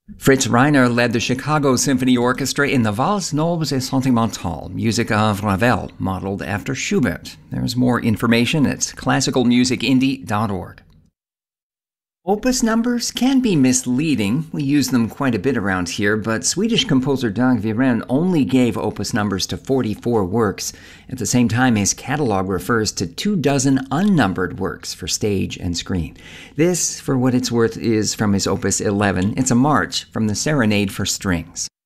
Fritz Reiner led the Chicago Symphony Orchestra in the Valse Nobles et Sentimentale, music of Ravel, modeled after Schubert. There's more information at classicalmusicindie.org. Opus numbers can be misleading. We use them quite a bit around here, but Swedish composer Dag Viren only gave opus numbers to 44 works. At the same time, his catalog refers to 24 unnumbered works for stage and screen. This, for what it's worth, is from his opus 11. It's a march from the Serenade for Strings.